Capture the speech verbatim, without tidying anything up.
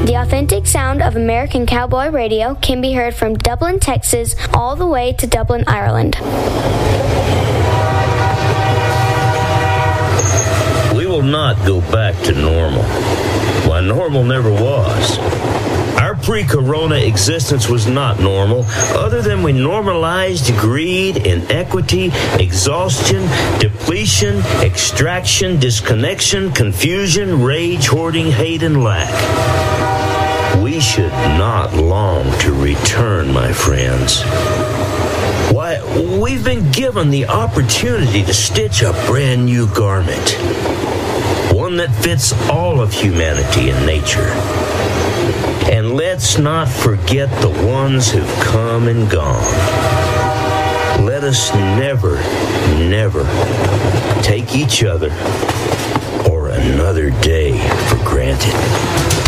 The authentic sound of American Cowboy Radio can be heard from Dublin, Texas, all the way to Dublin, Ireland. We will not go back to normal. Why, normal never was. Our pre-corona existence was not normal, other than we normalized greed, inequity, exhaustion, depletion, extraction, disconnection, confusion, rage, hoarding, hate, and lack. We should not long to return, my friends. Why, we've been given the opportunity to stitch a brand new garment, one that fits all of humanity and nature. And let's not forget the ones who've come and gone. Let us never, never take each other or another day for granted.